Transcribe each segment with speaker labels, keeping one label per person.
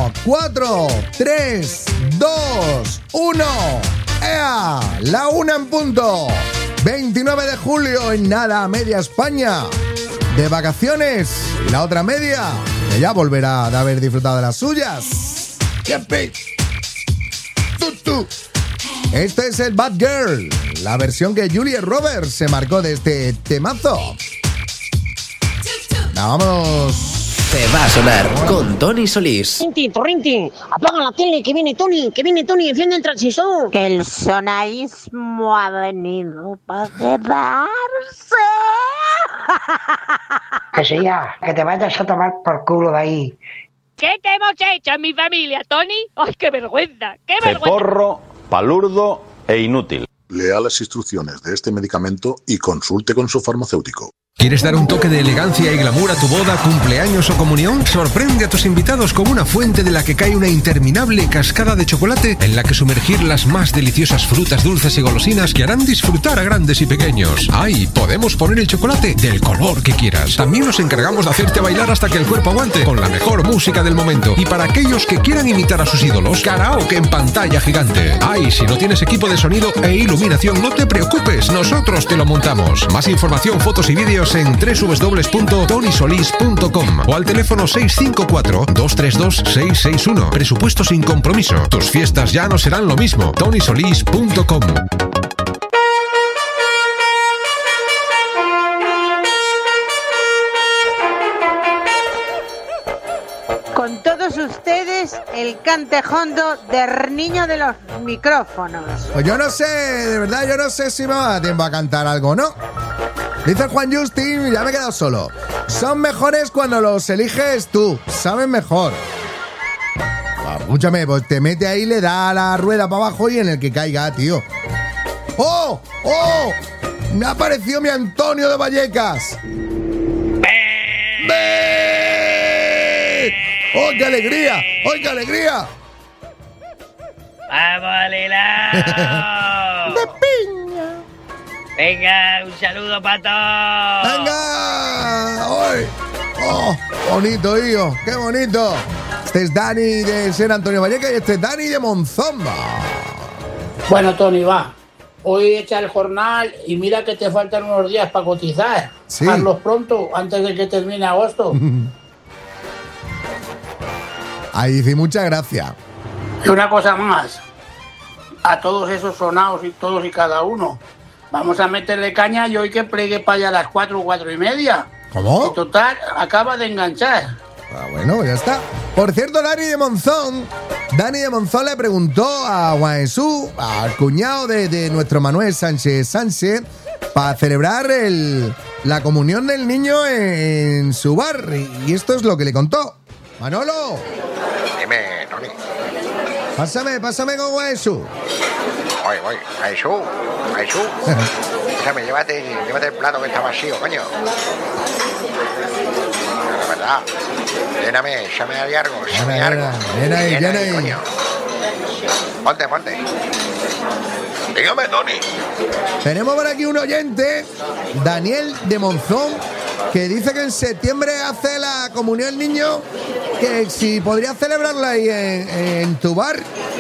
Speaker 1: 4, 3, 2, 1. ¡Ea! La 1 en punto. 29 de julio en nada, media España. De vacaciones. Y la otra media, que ya volverá de haber disfrutado de las suyas. ¡Yipi! ¡Tutu! Este es el Bad Girl, la versión que Julia Roberts se marcó de este temazo. Vamos.
Speaker 2: Te va a sonar con Tony Solís.
Speaker 3: Torrenti, apaga la tele, que viene Tony, enciende el transistor.
Speaker 4: Que el sonaísmo ha venido para quedarse.
Speaker 5: Que sí, ya, que te vayas a tomar por culo de ahí.
Speaker 6: ¿Qué te hemos hecho en mi familia, Tony? ¡Ay, qué vergüenza! ¡Qué vergüenza!
Speaker 7: Ceporro, palurdo e inútil.
Speaker 8: Lea las instrucciones de este medicamento y consulte con su farmacéutico.
Speaker 9: ¿Quieres dar un toque de elegancia y glamour a tu boda, cumpleaños o comunión? Sorprende a tus invitados con una fuente de la que cae una interminable cascada de chocolate en la que sumergir las más deliciosas frutas dulces y golosinas que harán disfrutar a grandes y pequeños. ¡Ay! Podemos poner el chocolate del color que quieras. También nos encargamos de hacerte bailar hasta que el cuerpo aguante con la mejor música del momento. Y para aquellos que quieran imitar a sus ídolos, karaoke en pantalla gigante. ¡Ay! Si no tienes equipo de sonido e iluminación, no te preocupes, nosotros te lo montamos. Más información, fotos y vídeos en www.tonysolis.com o al teléfono 654-232-661. Presupuesto sin compromiso. Tus fiestas ya no serán lo mismo. tonysolis.com.
Speaker 4: Con todos ustedes, el cantejondo del niño de los micrófonos.
Speaker 1: Pues yo no sé, de verdad, yo no sé si me va a dar tiempo a cantar algo, ¿no? Dice Juan Justin, ya me he quedado solo. Son mejores cuando los eliges tú, saben mejor. Escúchame, pues te mete ahí, le da la rueda para abajo y en el que caiga, tío. ¡Oh! ¡Oh! Me ha aparecido mi Antonio de Vallecas. ¡Bé! ¡Oh, qué alegría! ¡Oh, qué alegría!
Speaker 6: ¡Vamos, Lila!
Speaker 1: ¡De piña!
Speaker 6: Venga, un saludo para todos.
Speaker 1: ¡Venga! ¡Ay! ¡Oh! Bonito, hijo. ¡Qué bonito! Este es Dani de San Antonio Vallecas y este es Dani de Monzomba.
Speaker 10: Bueno, Tony, va. Hoy echa el jornal y mira que te faltan unos días para cotizar.
Speaker 1: Sí.
Speaker 10: Hazlos pronto, antes de que termine agosto.
Speaker 1: Ahí dice, muchas gracias.
Speaker 10: Y una cosa más. A todos esos sonados y todos y cada uno. Vamos a meterle caña y hoy que plegue para allá a las 4 y media.
Speaker 1: ¿Cómo?
Speaker 10: Y total, acaba de enganchar.
Speaker 1: Ah, bueno, ya está. Por cierto, Dani de Monzón le preguntó a Juan Jesús, al cuñado de nuestro Manuel Sánchez, para celebrar la comunión del niño en su bar. Y esto es lo que le contó. Manolo.
Speaker 11: Dime, Tony.
Speaker 1: Pásame con Juan Jesús.
Speaker 11: Voy. Jesús. Escúchame, llévate el plato que está vacío, coño. La verdad. Échame ahí algo.
Speaker 1: Llena ahí.
Speaker 11: Coño. Ponte. Dígame, Tony.
Speaker 1: Tenemos por aquí un oyente, Daniel de Monzón, que dice que en septiembre hace la comunión del niño, que si podría celebrarla ahí en tu bar.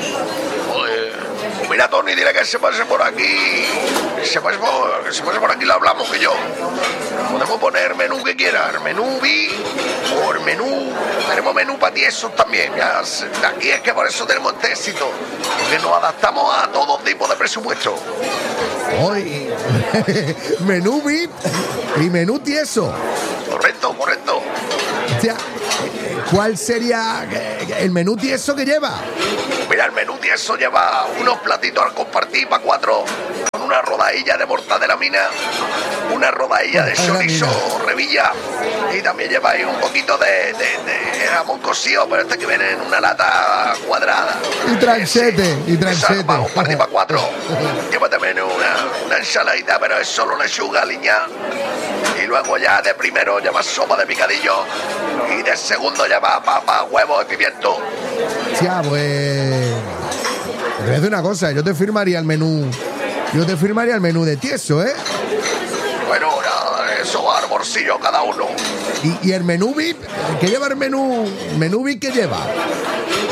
Speaker 11: Mira, Tony, dile que se pase por aquí. Que se pase por aquí, lo hablamos, que yo. Podemos poner menú que quieras, menú B o el menú. Tenemos menú para tiesos también. Ya, aquí es que por eso tenemos este éxito. Porque nos adaptamos a todo tipo de presupuesto.
Speaker 1: Hoy, menú VIP y menú tieso.
Speaker 11: Correcto.
Speaker 1: Hostia, ¿cuál sería el menú tieso que lleva?
Speaker 11: Mira, el menú tieso lleva unos platitos al compartir para 4, con una rodadilla de mortadela mina, una rodadilla de chorizo revilla y también lleva ahí un poquito de jamón cocido, pero este que viene en una lata cuadrada.
Speaker 1: Y transete.
Speaker 11: Para compartir para 4. Lleva también una ensaladita, pero es solo lechuga aliñada. Y luego ya de primero lleva sopa de picadillo y de segundo lleva papa, huevo y pimiento.
Speaker 1: Ya, pues... Te voy a decir una cosa, yo te firmaría el menú de tieso, ¿eh?
Speaker 11: Bueno, eso va al bolsillo cada uno.
Speaker 1: ¿Y el menú VIP? ¿Qué lleva el menú VIP que lleva?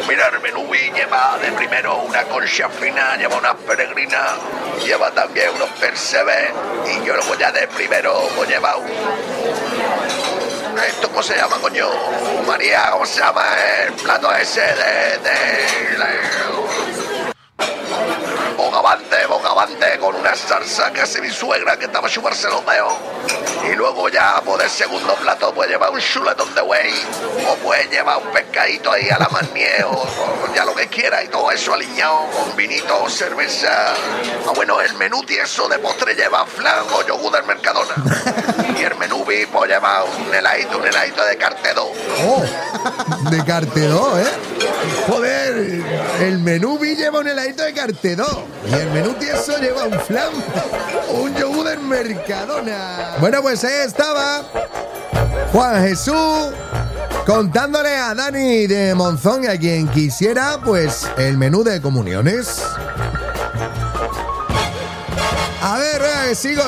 Speaker 11: Mira, el menú lleva de primero una concha fina, lleva unas peregrinas, lleva también unos percebes y yo luego ya de primero pues lleva un... ¿Esto cómo se llama, coño? María, ¿cómo se llama el plato ese bogavante con una salsa que hace mi suegra que estaba a chuparse los dedos. Y luego ya por el segundo plato pues lleva un chuletón de buey o pues lleva un pescadito ahí a la marnier o ya lo que quiera y todo eso aliñado con vinito, cerveza. Bueno, el menú tieso de postre lleva flan o yogur del Mercadona. Y el menú VIP pues lleva un heladito de Cartedó.
Speaker 1: Oh, de Cartedó, ¿eh? Joder, el menú VIP lleva un heladito de Cartedó. Y el menú tieso lleva un flan o un yogur del Mercadona. Bueno, pues ahí estaba Juan Jesús contándole a Dani de Monzón y a quien quisiera, pues, el menú de comuniones. A ver, sigo.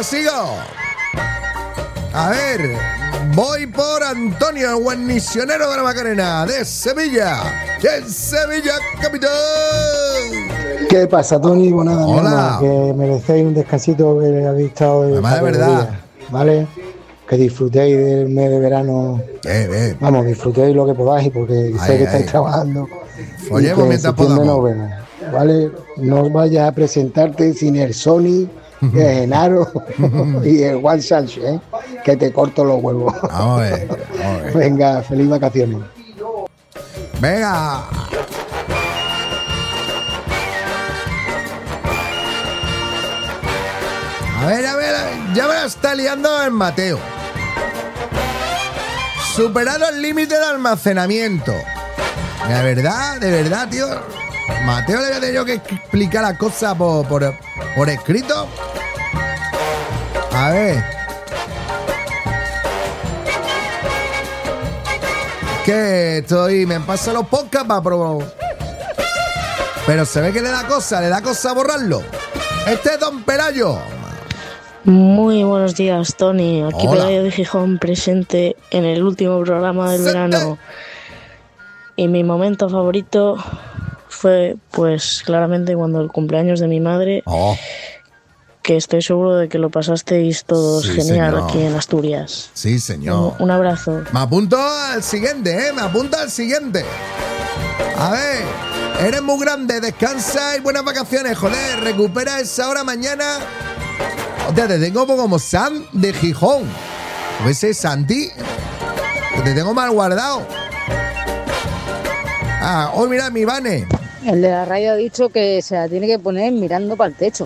Speaker 1: A ver, voy por Antonio, el buen misionero de la Macarena, de Sevilla. ¡En Sevilla, capital!
Speaker 12: ¿Qué pasa, Tony? Bueno, nada,
Speaker 1: hola.
Speaker 12: Que merecéis un descansito que habéis estado de
Speaker 1: verdad.
Speaker 12: ¿Vale? Que disfrutéis del mes de verano. Vamos, disfrutéis lo que podáis porque sé que estáis trabajando.
Speaker 1: Follemos mientras podamos.
Speaker 12: Nos vemos, ¿vale? No vayas a presentarte sin el Sony, el Genaro y el Juan Sánchez, ¿eh? Que te corto los huevos.
Speaker 1: Vamos a ver.
Speaker 12: Venga, feliz vacaciones.
Speaker 1: Venga. A ver, ya me la está liando el Mateo. Superado el límite de almacenamiento. De verdad, tío. Mateo le había tenido que explicar la cosa por escrito. A ver. Que me pasa los podcasts para probar. Pero se ve que le da cosa borrarlo. Este es Don Pelayo.
Speaker 13: Muy buenos días, Tony. Aquí
Speaker 1: Hola.
Speaker 13: Pelayo de Gijón, presente en el último programa del verano. Y mi momento favorito fue, pues, claramente cuando el cumpleaños de mi madre, que estoy seguro de que lo pasasteis todos genial, señor, aquí en Asturias.
Speaker 1: Sí, señor.
Speaker 13: Un abrazo.
Speaker 1: Me apunto al siguiente, ¿eh? A ver, eres muy grande, descansa y buenas vacaciones, joder. Recupera esa hora mañana. Hostia, te tengo como Sam de Gijón. Ese Santi, que te tengo mal guardado. Mira, mi Vane.
Speaker 14: El de la radio ha dicho que se la tiene que poner mirando para el techo.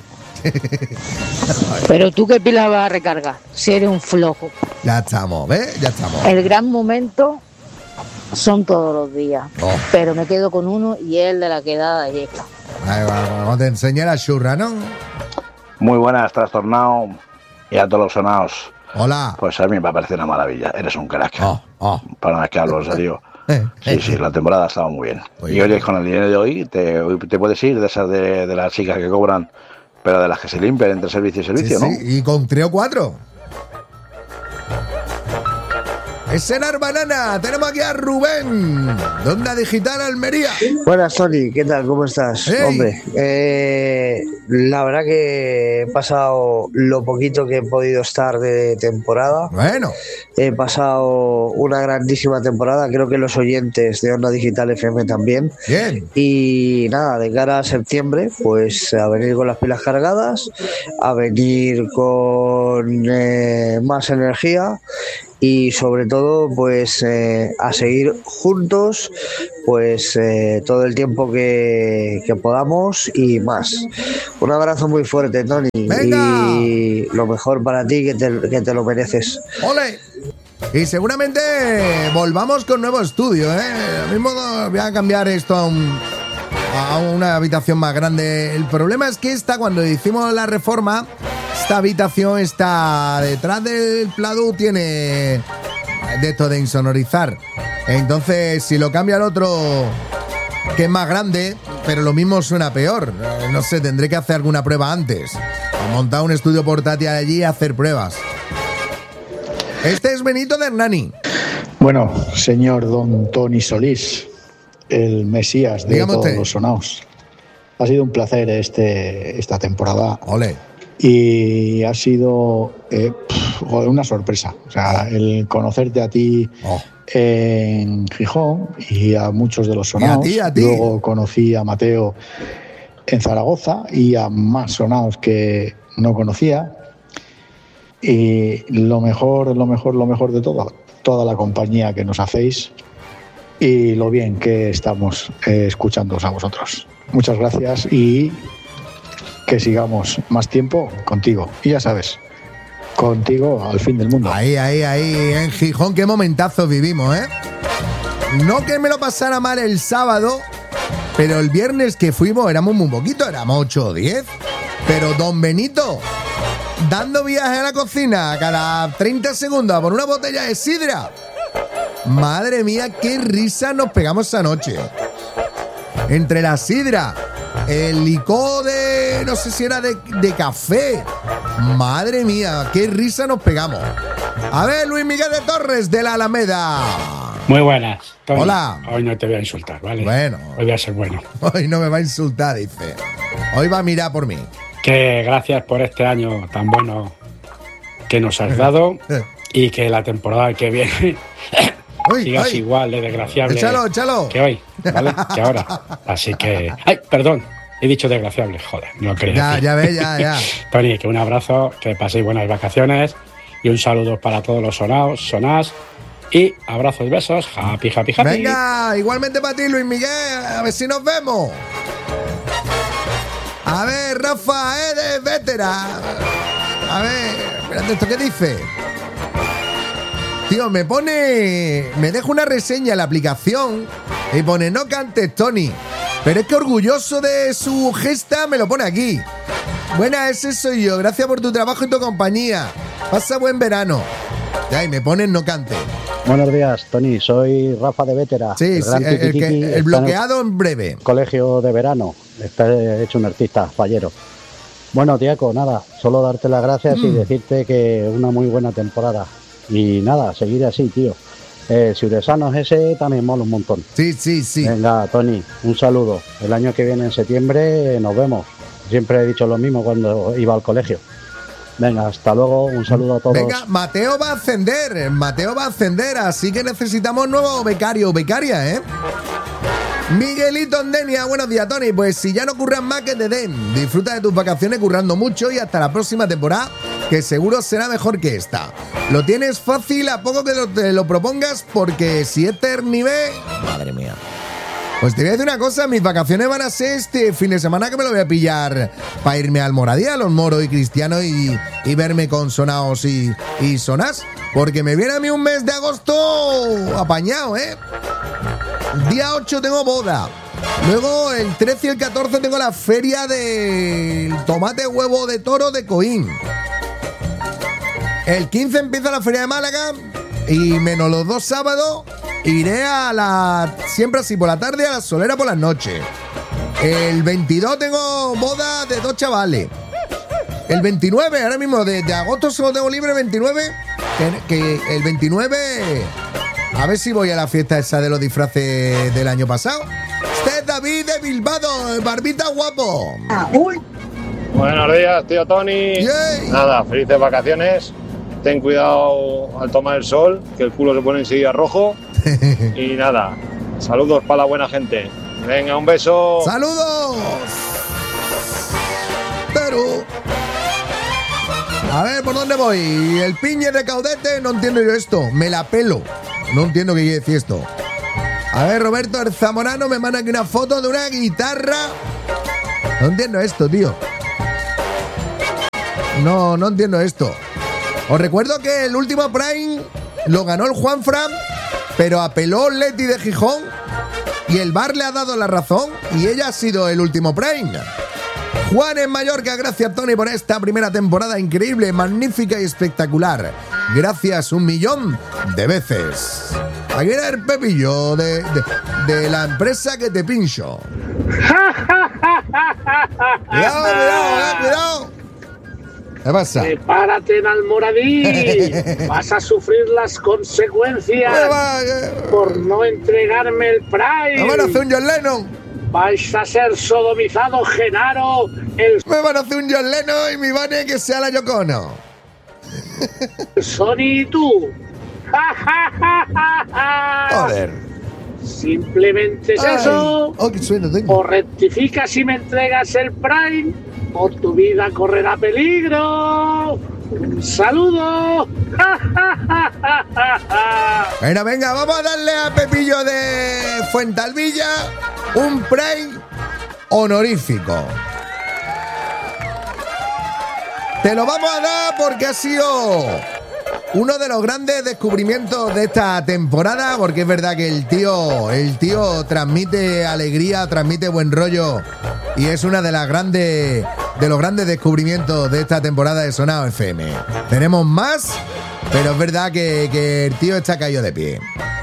Speaker 14: Pero tú, ¿qué pila vas a recargar? Si eres un flojo.
Speaker 1: Ya estamos, ¿ves? Ya estamos.
Speaker 14: El gran momento son todos los días. Pero me quedo con uno y es el de la quedada de Yecla.
Speaker 1: Vamos a enseñar la churra, ¿no?
Speaker 15: Muy buenas, trastornado y a todos los sonados.
Speaker 1: Hola.
Speaker 15: Pues a mí me parece una maravilla, eres un crack. Para nada que hablo, en serio. Sí, la temporada ha estado muy bien. Y oye, con el dinero de hoy te puedes ir de esas de las chicas que cobran, pero de las que se limpian entre servicio y servicio, ¿no?
Speaker 1: Sí, y con 3 o 4. Escenar Banana, tenemos aquí a Rubén, de Onda Digital Almería.
Speaker 16: Buenas, Tony, ¿qué tal? ¿Cómo estás?
Speaker 1: Hey.
Speaker 16: Hombre, la verdad que he pasado lo poquito que he podido estar de temporada.
Speaker 1: Bueno.
Speaker 16: He pasado una grandísima temporada, creo que los oyentes de Onda Digital FM también.
Speaker 1: Bien.
Speaker 16: Y nada, de cara a septiembre, pues a venir con las pilas cargadas, a venir con más energía. Y sobre todo, pues a seguir juntos, pues todo el tiempo que podamos y más. Un abrazo muy fuerte, Tony.
Speaker 1: ¡Venga!
Speaker 16: Y lo mejor para ti, que te lo mereces.
Speaker 1: ¡Ole! Y seguramente volvamos con nuevo estudio, ¿eh? Lo mismo voy a cambiar esto a una habitación más grande. El problema es que cuando hicimos la reforma, esta habitación está detrás del pladur, tiene de esto de insonorizar. Entonces, si lo cambia al otro, que es más grande, pero lo mismo suena peor. No sé, tendré que hacer alguna prueba antes. Montar un estudio portátil allí y hacer pruebas. Este es Benito de Hernani.
Speaker 17: Bueno, señor don Tony Solís, el mesías de todos los sonaos. Ha sido un placer esta temporada.
Speaker 1: Ole.
Speaker 17: Y ha sido una sorpresa. O sea, el conocerte a ti en Gijón y a muchos de los sonaos.
Speaker 1: A ti.
Speaker 17: Luego conocí a Mateo en Zaragoza y a más sonaos que no conocía. Y lo mejor de todo, toda la compañía que nos hacéis y lo bien que estamos escuchándoos a vosotros. Muchas gracias y que sigamos más tiempo contigo. Y ya sabes, contigo al fin del mundo.
Speaker 1: Ahí, en Gijón, qué momentazos vivimos, ¿eh? No que me lo pasara mal el sábado, pero el viernes que fuimos éramos muy poquito, éramos 8 o 10. Pero don Benito, dando viaje a la cocina cada 30 segundos por una botella de sidra. Madre mía, qué risa nos pegamos esa noche. Entre la sidra, el licor de, no sé si era de café. Madre mía, qué risa nos pegamos. A ver, Luis Miguel de Torres, de la Alameda.
Speaker 18: Muy buenas, Tony.
Speaker 1: Hola.
Speaker 18: Hoy no te voy a insultar, ¿vale?
Speaker 1: Bueno.
Speaker 18: Hoy voy a ser bueno.
Speaker 1: Hoy no me va a insultar, dice. Hoy va a mirar por mí.
Speaker 18: Que gracias por este año tan bueno que nos has dado y que la temporada que viene sigas igual de desgraciable
Speaker 1: échalo.
Speaker 18: que hoy, ¿vale? Que ahora. Así que... ¡Ay, perdón! He dicho desgraciable, joder, no lo creo.
Speaker 1: Ya ves.
Speaker 18: Tony, que un abrazo, que paséis buenas vacaciones y un saludo para todos los sonás y abrazos y besos. Happy.
Speaker 1: Venga, igualmente para ti, Luis Miguel, a ver si nos vemos. A ver, Rafa, de Vétera. A ver, espérate, ¿esto qué dice? Tío, me deja una reseña en la aplicación y pone, no cantes, Tony. Pero es que orgulloso de su gesta me lo pone aquí. Buena, ese soy yo. Gracias por tu trabajo y tu compañía. Pasa buen verano. Ya, y me ponen no cantes.
Speaker 19: Buenos días, Tony. Soy Rafa de Vétera.
Speaker 1: Sí, el bloqueado en breve.
Speaker 19: Colegio de verano. Está hecho un artista fallero. Bueno, Tiaco, nada. Solo darte las gracias y decirte que una muy buena temporada. Y nada, seguir así, tío. Siuresanos ese también mola un montón.
Speaker 1: Sí.
Speaker 19: Venga, Tony, un saludo. El año que viene en septiembre nos vemos. Siempre he dicho lo mismo cuando iba al colegio. Venga, hasta luego, un saludo a todos.
Speaker 1: Venga, Mateo va a ascender, así que necesitamos nuevo becario o becaria, ¿eh? Miguelito Andenia, buenos días, Tony. Pues si ya no curran más, que te den. Disfruta de tus vacaciones currando mucho y hasta la próxima temporada, que seguro será mejor que esta. Lo tienes fácil a poco que te lo propongas, porque si este es nivel... Madre mía. Pues te voy a decir una cosa, mis vacaciones van a ser este fin de semana, que me lo voy a pillar para irme al Moradía, a los Moros y Cristianos y verme con sonaos y sonás, porque me viene a mí un mes de agosto apañado, ¿eh? Día 8 tengo boda. Luego el 13 y el 14 tengo la feria del tomate huevo de toro de Coín. El 15 empieza la feria de Málaga y menos los 2 sábados iré siempre así por la tarde, a la Solera por las noches. El 22 tengo boda de 2 chavales. El 29, ahora mismo de agosto solo tengo libre el 29. Que el 29, a ver si voy a la fiesta esa de los disfraces del año pasado. Este es David de Bilbao, barbita guapo.
Speaker 20: Buenos días, tío Tony.
Speaker 1: Yay.
Speaker 20: Nada, felices vacaciones. Ten cuidado al tomar el sol, que el culo se pone enseguida rojo. Y nada, saludos para la buena gente. Venga, un beso.
Speaker 1: ¡Saludos! Pero... A ver, ¿por dónde voy? El piñe de Caudete, no entiendo yo esto. Me la pelo. No entiendo qué quiere decir esto. A ver, Roberto el Zamorano me manda aquí una foto de una guitarra. No entiendo esto, tío. No entiendo esto. Os recuerdo que el último Prime lo ganó el Juanfran, pero apeló Leti de Gijón y el bar le ha dado la razón y ella ha sido el último Prime. Juan en Mallorca, gracias Tony por esta primera temporada increíble, magnífica y espectacular. Gracias 1.000.000 de veces. Aquí era el Pepillo de la empresa que te pincho. Cuidado. ¿Qué pasa?
Speaker 21: Prepárate en Almoradí. Vas a sufrir las consecuencias por no entregarme el Prime.
Speaker 1: Me van a hacer un John Lennon.
Speaker 21: Vais a ser sodomizados, Genaro.
Speaker 1: Me van a hacer un John Lennon y mi Vane que sea la Yoko Ono.
Speaker 21: Sony y tú.
Speaker 1: Joder.
Speaker 21: Simplemente es eso.
Speaker 1: Qué suena tengo.
Speaker 21: O rectificas y me entregas el Prime, o tu vida correrá peligro. ¡Un saludo!
Speaker 1: Bueno, venga, vamos a darle a Pepillo de Fuentalvilla un Prime honorífico. Te lo vamos a dar porque ha sido uno de los grandes descubrimientos de esta temporada, porque es verdad que el tío transmite alegría, transmite buen rollo y es una de los grandes descubrimientos de esta temporada de Sonado FM. Tenemos más, pero es verdad que el tío está caído de pie.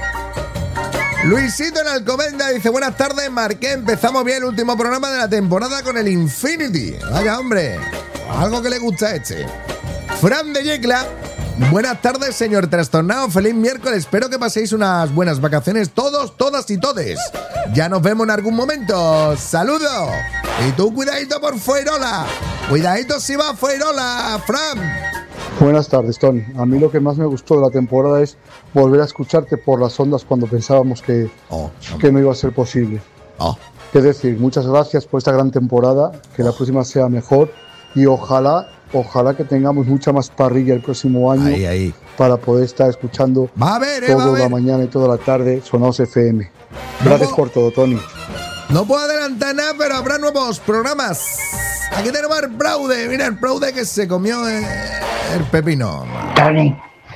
Speaker 1: Luisito en Alcomenda dice: buenas tardes, Marqué, empezamos bien el último programa de la temporada con el Infinity. Vaya hombre, algo que le gusta a este. Fran de Yecla: buenas tardes, señor Trastornado, feliz miércoles, espero que paséis unas buenas vacaciones todos, todas y todes. Ya nos vemos en algún momento, saludos. Y tú cuidadito por Fuerola, cuidadito si va a Fuerola, Fran.
Speaker 22: Buenas tardes, Tony. A mí lo que más me gustó de la temporada es volver a escucharte por las ondas cuando pensábamos que no iba a ser posible. Es decir, muchas gracias por esta gran temporada, que la próxima sea mejor y ojalá que tengamos mucha más parrilla el próximo año para poder estar escuchando toda la mañana y toda la tarde Sonaos FM. Gracias por todo, Tony.
Speaker 1: No puedo adelantar nada, pero habrá nuevos programas. Aquí tenemos al Braude. Mira, el Braude que se comió el pepino.
Speaker 5: Tony.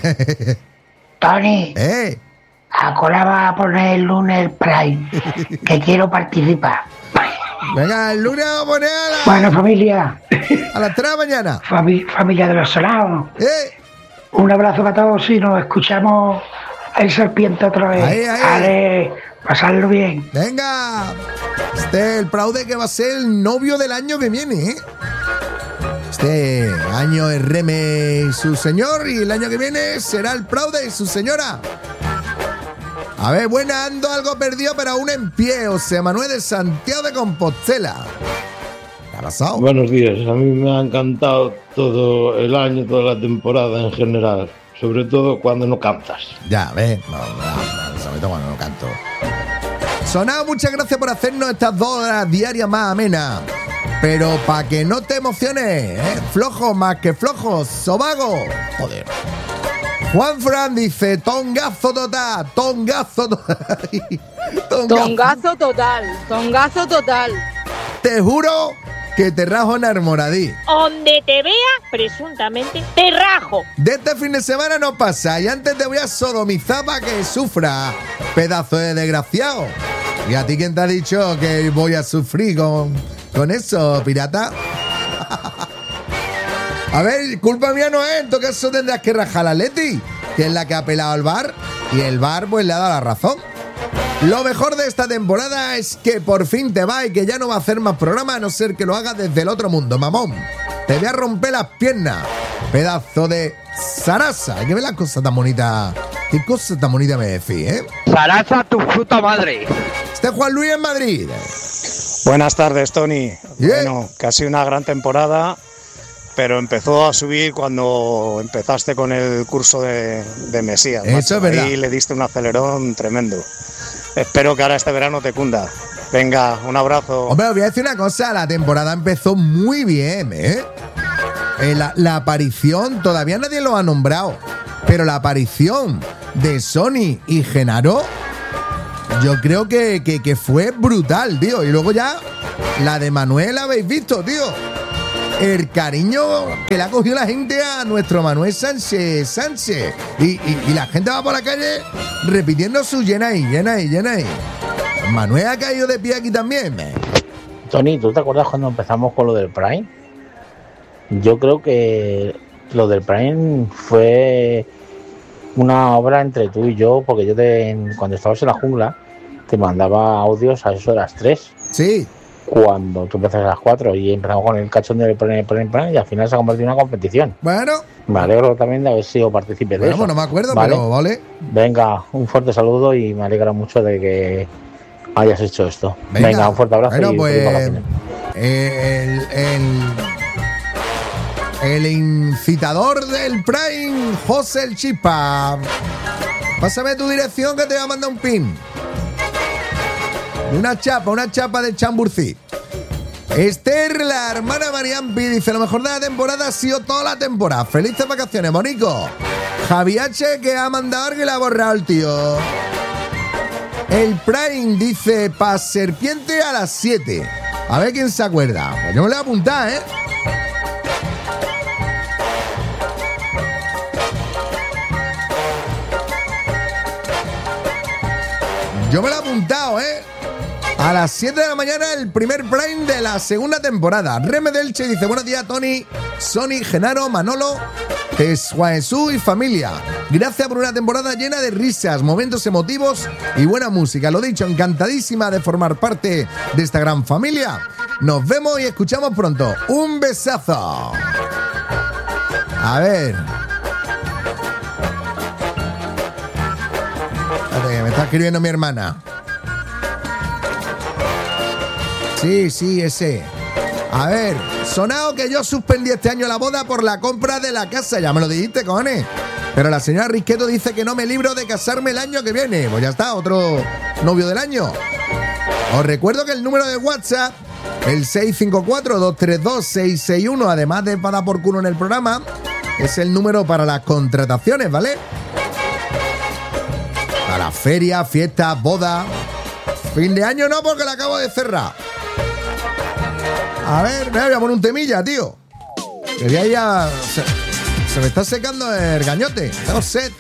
Speaker 5: Tony. Ahora va a poner el lunes el Prime, que quiero participar.
Speaker 1: Venga, el lunes vamos a poner a la...
Speaker 5: Bueno, familia.
Speaker 1: A las 3 de la mañana.
Speaker 5: Familia de los Sonaos. Un abrazo para todos y nos escuchamos el Serpiente otra vez. Vale, pasadlo bien.
Speaker 1: Venga. El Praude que va a ser el novio del año que viene, ¿eh? Este año es Reme y su señor, y el año que viene será el Praude y su señora. A ver, buena, ando algo perdido, pero aún en pie. José Manuel de Santiago de Compostela. ¿Qué ha pasado?
Speaker 23: Buenos días, a mí me ha encantado todo el año, toda la temporada en general. Sobre todo cuando no cantas.
Speaker 1: Ya, ¿ves? No, sobre todo cuando no canto. Sonado, muchas gracias por hacernos estas 2 horas diarias más amenas. Pero para que no te emociones, flojo más que flojo, sobago. Joder. Juan Fran dice: tongazo total, tongazo total.
Speaker 6: Tongazo total.
Speaker 1: Te juro que te rajo en Almoradí.
Speaker 6: Donde te vea, presuntamente, te rajo.
Speaker 1: De este fin de semana no pasa, y antes te voy a sodomizar para que sufra, pedazo de desgraciado. ¿Y a ti quién te ha dicho que voy a sufrir con eso, pirata? A ver, culpa mía no es, en todo caso tendrás que rajar a Leti, que es la que ha pelado al bar, y el bar pues le ha dado la razón. Lo mejor de esta temporada es que por fin te va y que ya no va a hacer más programa, a no ser que lo haga desde el otro mundo, mamón. Te voy a romper las piernas, pedazo de Sarasa. Hay que ver las cosas tan bonitas. ¿Qué cosas tan bonitas me decís,
Speaker 24: Sarasa, tu puta madre.
Speaker 1: Este Juan Luis en Madrid.
Speaker 25: Buenas tardes, Tony. Bueno, casi una gran temporada, pero empezó a subir cuando empezaste con el curso de Mesías.
Speaker 1: Eso es verdad.
Speaker 25: Ahí le diste un acelerón tremendo. Espero que ahora este verano te cunda. Venga, un abrazo.
Speaker 1: Hombre, os voy a decir una cosa, la temporada empezó muy bien, la aparición, todavía nadie lo ha nombrado, pero la aparición de Sony y Genaro, yo creo que fue brutal, tío. Y luego ya, la de Manuel habéis visto, tío. El cariño que le ha cogido la gente a nuestro Manuel Sánchez. Y la gente va por la calle repitiendo su llena ahí. Manuel ha caído de pie aquí también.
Speaker 26: Tony, ¿tú te acuerdas cuando empezamos con lo del Prime? Yo creo que lo del Prime fue una obra entre tú y yo, porque yo cuando estabas en la jungla te mandaba audios a eso de las 3.
Speaker 1: Sí.
Speaker 26: cuando tú empezaste a las 4 y empezamos con el cachondeo del plan y al final se ha convertido en una competición.
Speaker 1: Bueno.
Speaker 26: Me alegro también de haber sido partícipe de eso.
Speaker 1: Bueno, no me acuerdo,
Speaker 26: ¿vale?
Speaker 1: Pero vale.
Speaker 26: Venga, un fuerte saludo y me alegra mucho de que hayas hecho esto. Venga, un fuerte abrazo.
Speaker 1: Bueno,
Speaker 26: y
Speaker 1: pues el incitador del Prime, José el Chispa. Pásame tu dirección que te voy a mandar un pin. Una chapa de chamburcí. Esther, la hermana Mariampi, dice: lo mejor de la temporada ha sido toda la temporada. Felices vacaciones, Monico. Javi H, que ha mandado que le ha borrado el tío. El Prime dice: pa' serpiente a las 7. A ver quién se acuerda. Pues yo me lo voy a apuntar, ¿eh? Yo me lo he apuntado, ¿eh? A las 7 de la mañana, el primer Prime de la segunda temporada. Reme Delche dice: buenos días, Tony, Sony, Genaro, Manolo, Jesús y familia. Gracias por una temporada llena de risas, momentos emotivos y buena música. Lo dicho, encantadísima de formar parte de esta gran familia. Nos vemos y escuchamos pronto. Un besazo. A ver. Espérate, me está escribiendo mi hermana. Sí, ese. A ver, sonado que yo suspendí este año la boda por la compra de la casa. Ya me lo dijiste, cojones. Pero la señora Risqueto dice que no me libro de casarme el año que viene. Pues ya está, otro novio del año. Os recuerdo que el número de WhatsApp, el 654-232-661, además de para por culo en el programa, es el número para las contrataciones, ¿vale? Para ferias, fiestas, bodas. Fin de año no, porque la acabo de cerrar. A ver, me voy a poner un temilla, tío. Que ya se me está secando el gañote. Tengo sed.